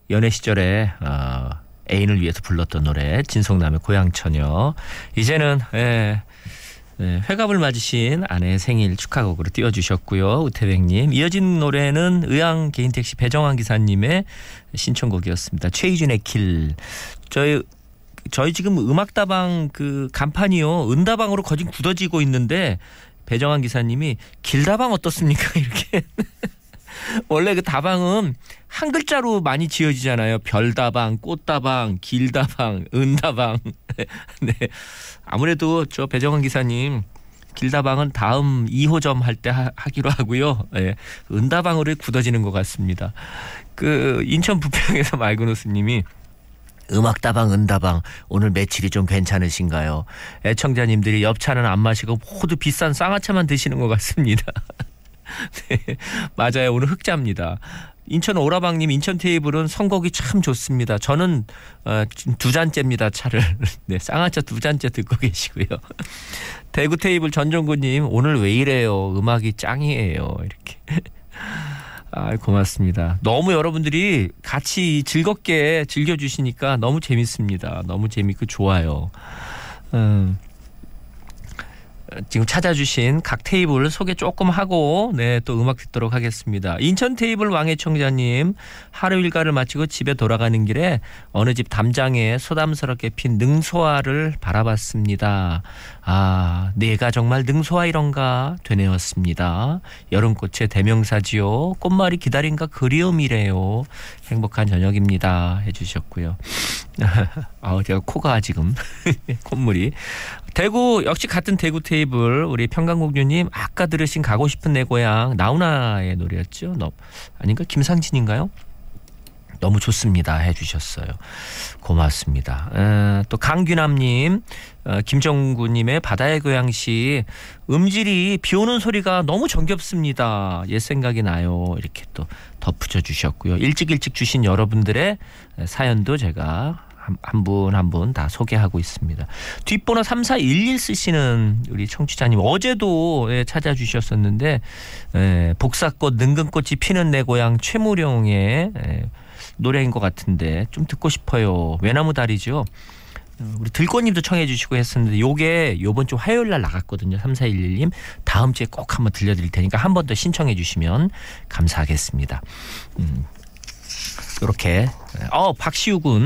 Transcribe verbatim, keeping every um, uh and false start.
연애 시절에 어, 애인을 위해서 불렀던 노래 진성남의 고향처녀. 이제는 예, 예, 회갑을 맞으신 아내의 생일 축하곡으로 띄워주셨고요. 우태백님. 이어진 노래는 의왕 개인택시 배정환 기사님의 신청곡이었습니다. 최희준의 길. 저희 저희 지금 음악다방 그 간판이요, 은다방으로 거진 굳어지고 있는데 배정환 기사님이 길다방 어떻습니까? 이렇게. 원래 그 다방은 한 글자로 많이 지어지잖아요. 별다방, 꽃다방, 길다방, 은다방. 네. 아무래도 저 배정환 기사님 길다방은 다음 이 호점 할 때 하기로 하고요. 네. 은다방으로 굳어지는 것 같습니다. 그 인천 부평에서 말그노스님이 음악다방, 은다방 오늘 매출이 좀 괜찮으신가요? 애청자님들이 엽차는 안 마시고 모두 비싼 쌍화차만 드시는 것 같습니다. 네, 맞아요. 오늘 흑자입니다. 인천 오라방님, 인천 테이블은 선곡이 참 좋습니다. 저는 어, 두 잔째입니다. 차를. 네, 쌍화차 두 잔째 듣고 계시고요. 대구 테이블 전종구님, 오늘 왜 이래요? 음악이 짱이에요. 이렇게. 아, 고맙습니다. 너무 여러분들이 같이 즐겁게 즐겨주시니까 너무 재밌습니다. 너무 재밌고 좋아요. 음. 지금 찾아주신 각 테이블 소개 조금 하고 네, 또 음악 듣도록 하겠습니다. 인천 테이블 왕의 청자님, 하루 일과를 마치고 집에 돌아가는 길에 어느 집 담장에 소담스럽게 핀 능소화를 바라봤습니다. 아, 내가 정말 능소화 이런가 되뇌었습니다. 여름꽃의 대명사지요. 꽃말이 기다림과 그리움이래요. 행복한 저녁입니다. 해주셨고요. 아, 제가 코가 지금 콧물이. 대구 역시 같은 대구 테이블 우리 평강공주님, 아까 들으신 가고 싶은 내 고향 나훈아의 노래였죠. 너 아닌가? 김상진인가요? 너무 좋습니다 해주셨어요. 고맙습니다. 에, 또 강규남님, 어, 김정구님의 바다의 고향시 음질이 비 오는 소리가 너무 정겹습니다. 옛 생각이 나요. 이렇게 또 덧붙여 주셨고요. 일찍 일찍 주신 여러분들의 사연도 제가 한 분 한 분 다 소개하고 있습니다. 뒷번호 삼사일일 쓰시는 우리 청취자님, 어제도 예, 찾아주셨었는데 예, 복사꽃 능금꽃이 피는 내 고향 최무룡의 예, 노래인 것 같은데 좀 듣고 싶어요. 외나무 다리죠. 우리 들꽃님도 청해 주시고 했었는데 요게 요번 주 화요일 날 나갔거든요. 삼사일일님 다음 주에 꼭 한번 들려드릴 테니까 한 번 더 신청해 주시면 감사하겠습니다. 음, 이렇게 어 박시우 군